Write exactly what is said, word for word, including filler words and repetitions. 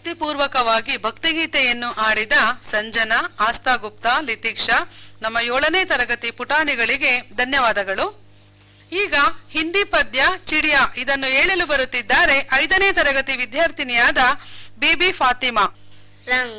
ಪೂರ್ವಕವಾಗಿ ಭಕ್ತಿಗೀತೆಯನ್ನು ಹಾಡಿದ ಸಂಜನಾ, ಆಸ್ಥಾ ಗುಪ್ತಾ, ಲಿತಿಕ್ಷಾ, ನಮ್ಮ ಏಳನೇ ತರಗತಿ ಪುಟಾಣಿಗಳಿಗೆ ಧನ್ಯವಾದಗಳು. ಈಗ ಹಿಂದಿ ಪದ್ಯ ಚಿಡಿಯಾ ಇದನ್ನು ಹೇಳಲು ಬರುತ್ತಿದ್ದಾರೆ ಐದನೇ ತರಗತಿ ವಿದ್ಯಾರ್ಥಿನಿಯಾದ ಬೇಬಿ ಫಾತಿಮಾ.